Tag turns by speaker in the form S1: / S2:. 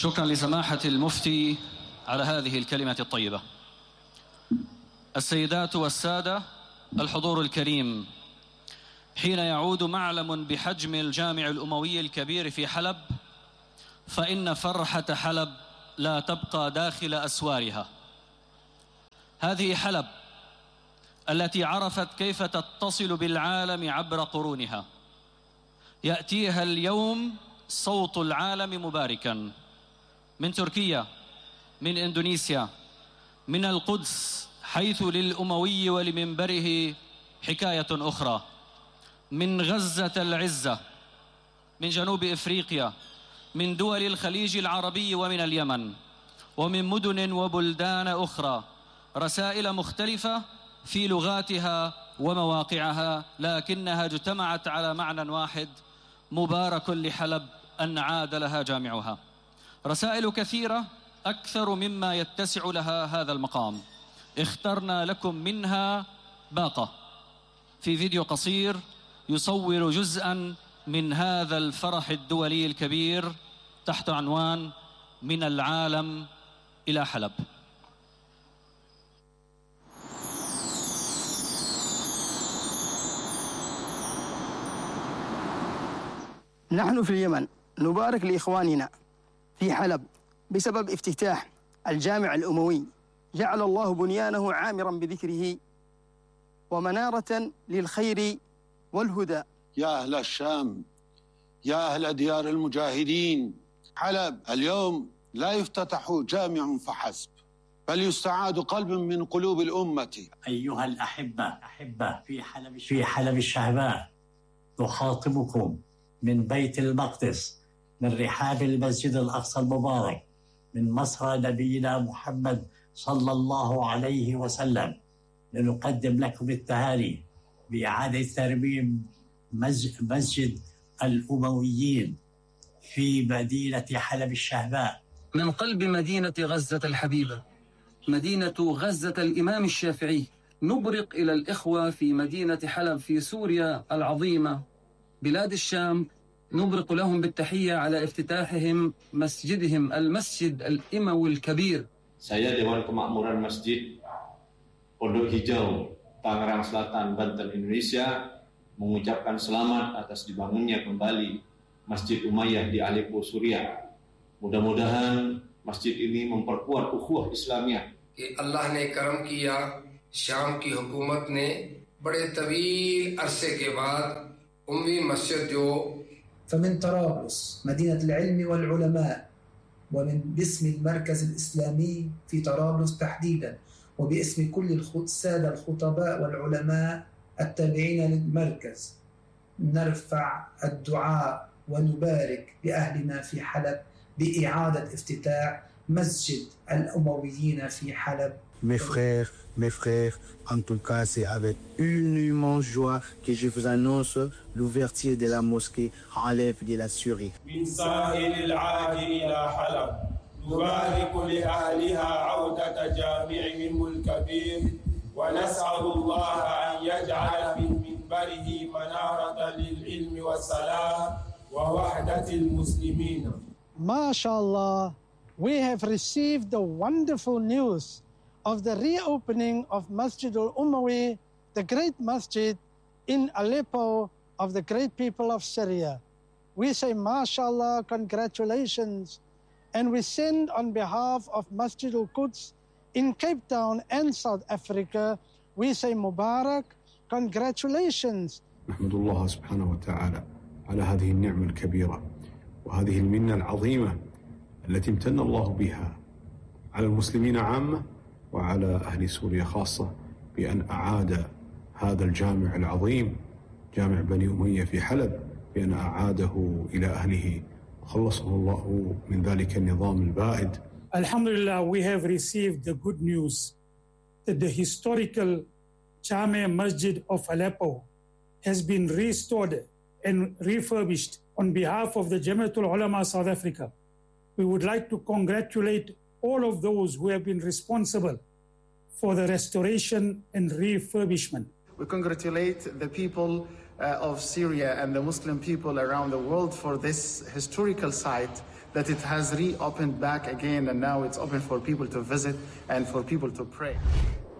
S1: شكرا لسماحة المفتي على هذه الكلمة الطيبة. السيدات والسادة، الحضور الكريم، حين يعود معلم بحجم الجامع الأموي الكبير في حلب فإن فرحة حلب لا تبقى داخل أسوارها. هذه حلب التي عرفت كيف تتصل بالعالم عبر قرونها. يأتيها اليوم صوت العالم مباركا من تركيا، من إندونيسيا، من القدس، حيث للأموي ولمنبره حكاية أخرى، من غزة العزة، من جنوب إفريقيا، من دول الخليج العربي ومن اليمن، ومن مدن وبلدان أخرى، رسائل مختلفة في لغاتها ومواقعها، لكنها اجتمعت على معنى واحد: مبارك لحلب أن عاد لها جامعها. رسائل كثيرة أكثر مما يتسع لها هذا المقام، اخترنا لكم منها باقة في فيديو قصير يصور جزءا من هذا الفرح الدولي الكبير تحت عنوان من العالم إلى حلب.
S2: نحن في اليمن نبارك لإخواننا في حلب بسبب افتتاح الجامع الأموي، جعل الله بنيانه عامرا بذكره ومنارة للخير والهدى.
S3: يا أهل الشام، يا أهل ديار المجاهدين، حلب اليوم لا يفتتح جامع فحسب، بل يستعاد قلب من قلوب الأمة.
S4: أيها الأحبة في حلب الشهباء، نخاطبكم من بيت المقدس، من رحاب المسجد الأقصى المبارك، من مصر نبينا محمد صلى الله عليه وسلم، لنقدم لكم التهاني بإعادة ترميم مسجد الأمويين في مدينة حلب الشهباء.
S5: من قلب مدينة غزة الحبيبة، مدينة غزة الإمام الشافعي، نبرق إلى الإخوة في مدينة حلب في سوريا العظيمة بلاد الشام، نبرق لهم بالتحية على افتتاحهم مسجدهم المسجد الإموي الكبير.
S6: Saya Dewan Kemakmuran Masjid Pondok Hijau, Tangerang Selatan, Banten, Indonesia, mengucapkan selamat atas dibangunnya kembali Masjid Umayyah di Aleppo, Suriah. Mudah-mudahan masjid ini memperkuat ukhuwah Islamiyah.
S7: कि अल्लाह ने करम किया, शाम की हुकूमत ने बड़े तवील अरसे के बाद उम्मी मस्जिद जो
S8: فمن طرابلس مدينة العلم والعلماء، ومن باسم المركز الإسلامي في طرابلس تحديدا، وباسم كل السادة الخطباء والعلماء التابعين للمركز، نرفع الدعاء ونبارك لأهلنا في حلب بإعادة افتتاح مسجد الأمويين في حلب.
S9: Mes frères, en tout cas, c'est avec une immense joie que je vous annonce l'ouverture de la mosquée Aleph de la Syrie.
S10: من سائل العاجل إلى حلب نبارك لأهلها عودة جامعهم الكبير، ونسأل الله أن يجعل من منبره منارة للعلم والسلام ووحدة المسلمين.
S11: MashaAllah, we have received the wonderful news of the reopening of Masjid al-Umawi, the great masjid in Aleppo of the great people of Syria. We say, MashaAllah, congratulations. And we send on behalf of Masjid al-Quds in Cape Town and South Africa, we say, Mubarak, congratulations.
S12: نحمد الله سبحانه وتعالى على هذه النعمة الكبيرة وهذه المنة العظيمة التي امتن الله بها على المسلمين عامة وعلى أهل سوريا خاصة، بأن أعاد هذا الجامع العظيم، جامع بني أمية في حلب، بأن أعاده إلى أهله وخلصه الله من ذلك النظام البائد.
S13: Alhamdulillah, we have received the good news that the historical Jami' Masjid of Aleppo has been restored and refurbished on behalf of the Jamiatul Ulama South Africa. We would like to congratulate all of those who have been responsible for the restoration and refurbishment.
S14: We congratulate the people of Syria and the Muslim people around the world for this historical site that it has reopened back again, and now it's open for people to visit and for people to pray.